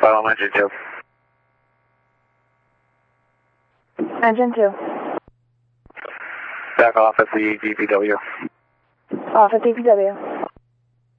Final engine 2. Engine 2. Back off at the DPW. Off at DPW.